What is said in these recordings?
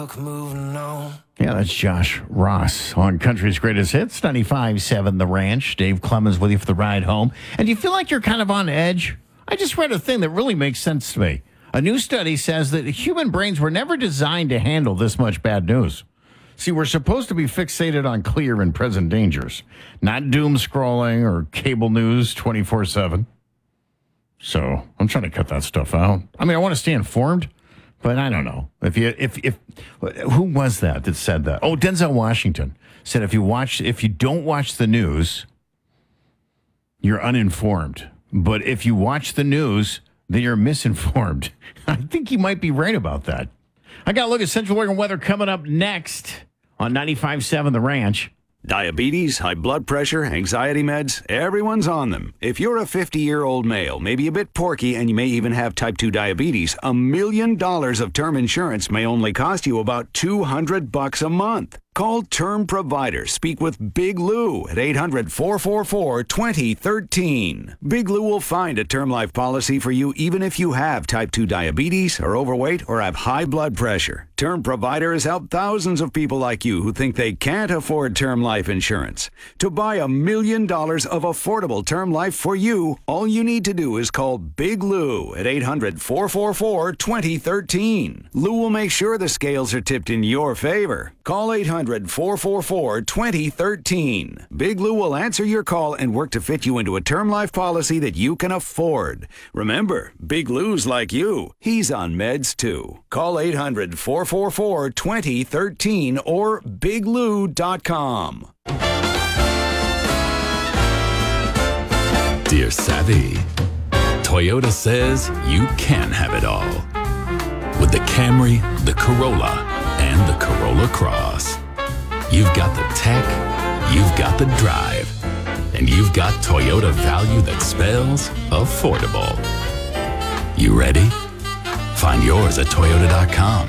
Moving on. Yeah, that's Josh Ross on Country's Greatest Hits, 95.7 The Ranch. Dave Clemens with you for the ride home. And do you feel like you're kind of on edge? I just read a thing that really makes sense to me. A new study says that human brains were never designed to handle this much bad news. See, we're supposed to be fixated on clear and present dangers, not doom scrolling or cable news 24/7. So I'm trying to cut that stuff out. I mean, I want to stay informed. But I don't know if who was that said that? Oh, Denzel Washington said if you don't watch the news, you're uninformed. But if you watch the news, then you're misinformed. I think he might be right about that. I got to look at Central Oregon weather coming up next on 95.7 The Ranch. Diabetes, high blood pressure, anxiety meds, everyone's on them. If you're a 50-year-old male, maybe a bit porky, and you may even have type 2 diabetes, $1 million of term insurance may only cost you about $200 a month. Call Term Provider. Speak with Big Lou at 800-444-2013. Big Lou will find a term life policy for you even if you have type 2 diabetes, are overweight, or have high blood pressure. Term Provider has helped thousands of people like you who think they can't afford term life insurance. To buy $1 million of affordable term life for you, all you need to do is call Big Lou at 800-444-2013. Lou will make sure the scales are tipped in your favor. Call 800-444-2013. Big Lou will answer your call and work to fit you into a term life policy that you can afford. Remember, Big Lou's like you. He's on meds too. Call 800-444-2013 or biglou.com. Dear Savvy, Toyota says you can have it all. With the Camry, the Corolla, and the Corolla Cross. You've got the tech, you've got the drive, and you've got Toyota value that spells affordable. You ready? Find yours at Toyota.com.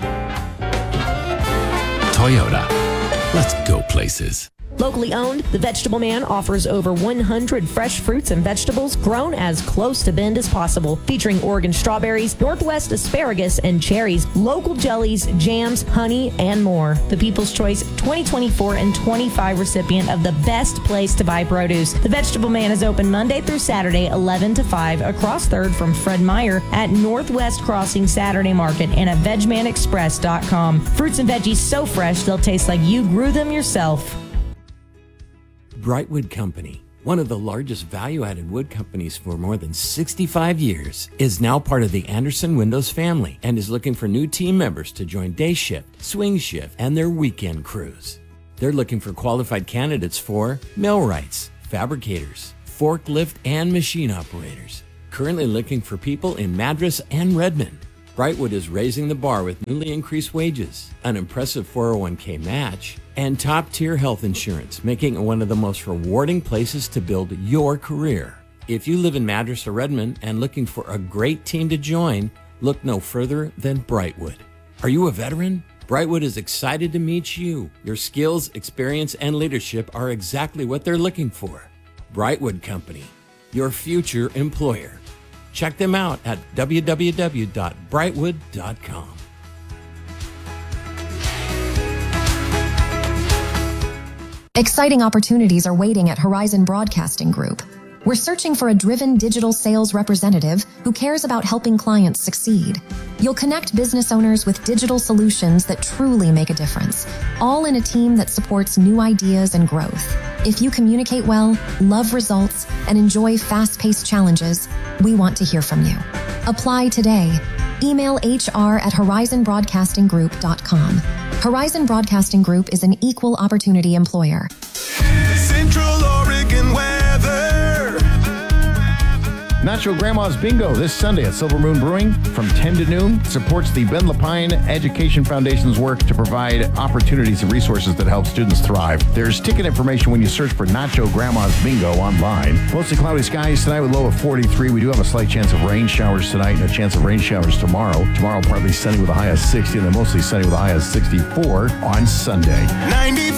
Toyota, let's go places. Locally owned, The Vegetable Man offers over 100 fresh fruits and vegetables grown as close to Bend as possible, featuring Oregon strawberries, Northwest asparagus, and cherries, local jellies, jams, honey, and more. The People's Choice 2024 and 25 recipient of the best place to buy produce. The Vegetable Man is open Monday through Saturday, 11 to 5, across 3rd from Fred Meyer at Northwest Crossing Saturday Market and at VegManExpress.com. Fruits and veggies so fresh they'll taste like you grew them yourself. Brightwood Company, one of the largest value-added wood companies for more than 65 years, is now part of the Anderson Windows family and is looking for new team members to join day shift, swing shift, and their weekend crews. They're looking for qualified candidates for millwrights, fabricators, forklift, and machine operators. Currently looking for people in Madras and Redmond. Brightwood is raising the bar with newly increased wages, an impressive 401k match, and top-tier health insurance, making it one of the most rewarding places to build your career. If you live in Madras or Redmond and looking for a great team to join, look no further than Brightwood. Are you a veteran? Brightwood is excited to meet you. Your skills, experience, and leadership are exactly what they're looking for. Brightwood Company, your future employer. Check them out at www.brightwood.com. Exciting opportunities are waiting at Horizon Broadcasting Group. We're searching for a driven digital sales representative who cares about helping clients succeed. You'll connect business owners with digital solutions that truly make a difference, all in a team that supports new ideas and growth. If you communicate well, love results, and enjoy fast-paced challenges, we want to hear from you. Apply today. Email hr@horizonbroadcastinggroup.com. Horizon Broadcasting Group is an equal opportunity employer. Central Oregon weather. Nacho Grandma's Bingo this Sunday at Silver Moon Brewing from 10 to noon supports the Ben Lapine Education Foundation's work to provide opportunities and resources that help students thrive. There's ticket information when you search for Nacho Grandma's Bingo online. Mostly cloudy skies tonight with low of 43. We do have a slight chance of rain showers tonight and a chance of rain showers tomorrow. Tomorrow partly sunny with a high of 60 and then mostly sunny with a high of 64 on Sunday. 95.